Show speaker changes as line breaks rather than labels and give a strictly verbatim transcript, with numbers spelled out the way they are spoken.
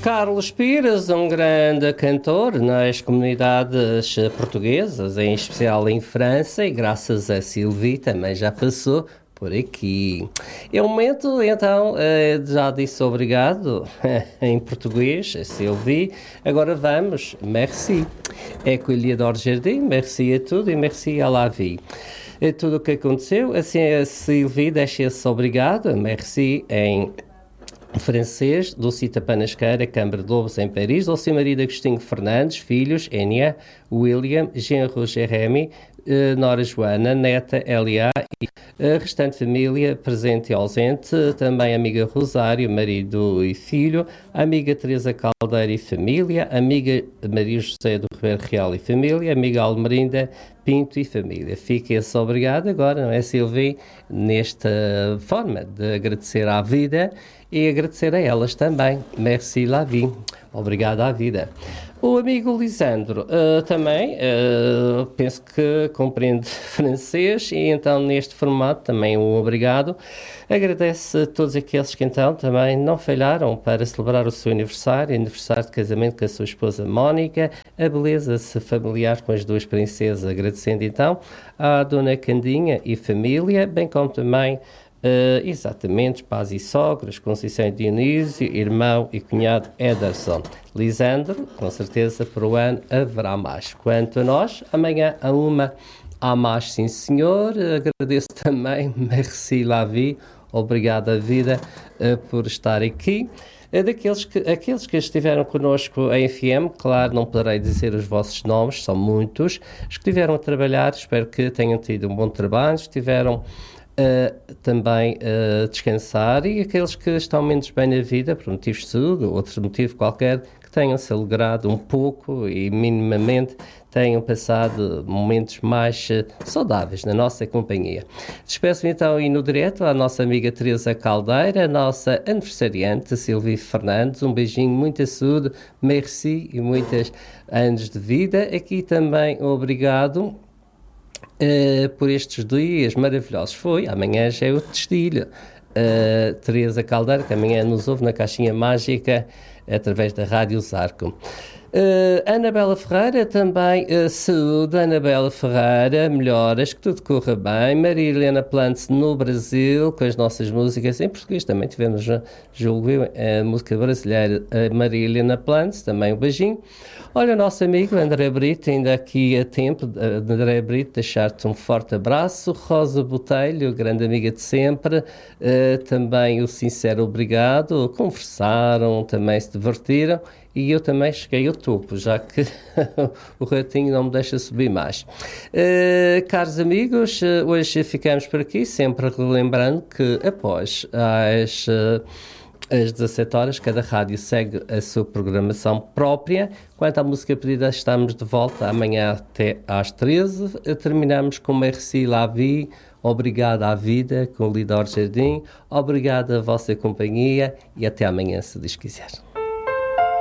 Carlos Pires, um grande cantor nas comunidades portuguesas, em especial em França, e graças a Sylvie também já passou por aqui. É o momento, então, já disse obrigado em português, a Sylvie. Agora vamos, merci. É colhedor de jardim, merci a tudo e merci à la vie. É tudo o que aconteceu, assim a Sylvie deixa-se obrigado, merci em francês, Dulcita Panasqueira, Câmara de Lobos, em Paris, Dulce Maria de Agostinho Fernandes, filhos, Enia, William, genro Jeremy, uh, Nora Joana, neta Elia e a restante família presente e ausente, também a amiga Rosário, marido e filho, a amiga Teresa Caldeira e família, a amiga Maria José do Ribeiro Real e família, a amiga Almerinda Pinto e família. Fiquem-se obrigado agora, não é, Sylvie, nesta forma de agradecer à vida e agradecer a elas também. Merci la vie. Obrigado à vida. O amigo Lisandro uh, também, uh, penso que compreende francês e então neste formato também um obrigado. Agradece a todos aqueles que então também não falharam para celebrar o seu aniversário, aniversário de casamento com a sua esposa Mónica, a beleza familiar com as duas princesas, agradecendo então à dona Candinha e família, bem como também Uh, exatamente, pais e sogros, Conceição e Dionísio, irmão e cunhado Ederson. Lisandro, com certeza para o ano haverá mais. Quanto a nós, amanhã a uma há mais, sim senhor. Agradeço também, merci la vie, obrigado a vida uh, por estar aqui. Uh, daqueles que, aqueles que estiveram connosco em F M, claro, não poderei dizer os vossos nomes, são muitos. Os que estiveram a trabalhar, espero que tenham tido um bom trabalho, estiveram Uh, também uh, descansar, e aqueles que estão menos bem na vida, por motivos de saúde ou outro motivo qualquer, que tenham-se alegrado um pouco e minimamente tenham passado momentos mais uh, saudáveis na nossa companhia. Despeço-me então e no direto à nossa amiga Teresa Caldeira, a nossa aniversariante Sylvie Fernandes, um beijinho, muita saúde, merci e muitos anos de vida. Aqui também obrigado Uh, por estes dias maravilhosos. Foi, amanhã já é o Testilho. Uh, Teresa Caldeira, que amanhã nos ouve na caixinha mágica através da Rádio Zarco. Uh, Anabela Ferreira também, uh, saúde, Anabela Ferreira, melhoras, que tudo corra bem. Maria Helena Plantz no Brasil, com as nossas músicas em português, também tivemos, julgo eu, a música brasileira, a Maria Helena Plantz, também um beijinho. Olha, o nosso amigo André Brito, ainda aqui a tempo, uh, André Brito, deixar-te um forte abraço. Rosa Botelho, grande amiga de sempre, uh, também o sincero obrigado, conversaram, também se divertiram. E eu também cheguei ao topo, já que o ratinho não me deixa subir mais. Uh, caros amigos, uh, hoje ficamos por aqui, sempre relembrando que após as, uh, as dezassete horas, cada rádio segue a sua programação própria. Quanto à música pedida, estamos de volta amanhã até às treze. Uh, terminamos com Merci la vie. Obrigado à vida, com o Lidor Jardim. Obrigado à vossa companhia e até amanhã, se Deus quiser.